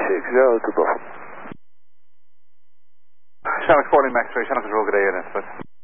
360 to Buffalo. Channel 14 Max 3, Channel Control, good day, unit.